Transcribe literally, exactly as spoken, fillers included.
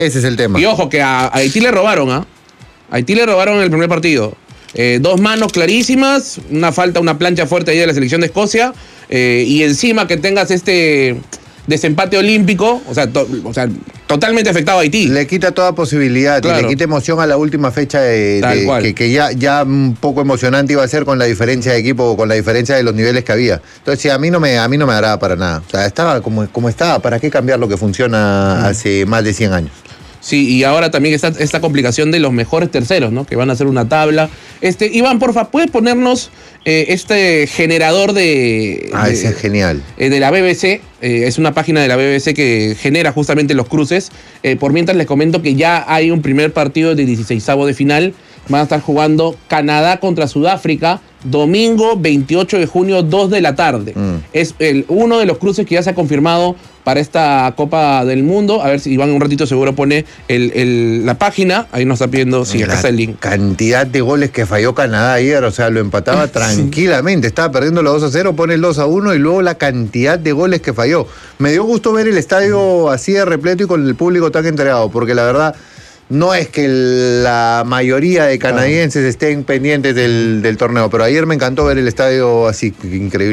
Ese es el tema. Y ojo, que a, a Haití le robaron, ¿ah? A Haití le robaron en el primer partido. Eh, dos manos clarísimas, una falta, una plancha fuerte ahí de la selección de Escocia, eh, y encima que tengas este desempate olímpico, o sea, to, o sea, totalmente afectado a Haití. Le quita toda posibilidad, Claro. y le quita emoción a la última fecha de, Tal de- cual. que, que ya, ya un poco emocionante iba a ser con la diferencia de equipo, con la diferencia de los niveles que había. Entonces, sí, a mí no me, a mí no me agrada para nada. O sea, estaba como, como estaba, ¿para qué cambiar lo que funciona hace más de cien años? Sí, y ahora también está esta complicación de los mejores terceros, ¿no? Que van a hacer una tabla. Este, Iván, porfa, ¿puedes ponernos eh, este generador de... Ah, de, ese es genial. eh, de la B B C? Eh, es una página de la B B C que genera justamente los cruces. Eh, por mientras les comento que ya hay un primer partido de dieciseisavo de final. Van a estar jugando Canadá contra Sudáfrica, domingo veintiocho de junio, dos de la tarde. Mm. Es el, uno de los cruces que ya se ha confirmado para esta Copa del Mundo. A ver si Iván un ratito seguro pone el, el, la página. Ahí nos está pidiendo si acá La está el link. cantidad de goles que falló Canadá ayer, o sea, lo empataba tranquilamente. Estaba perdiendo los dos a cero, pone el dos a uno y luego la cantidad de goles que falló. Me dio gusto ver el estadio así de repleto y con el público tan entregado, porque la verdad no es que la mayoría de canadienses estén pendientes del, del torneo, pero ayer me encantó ver el estadio así, increíble.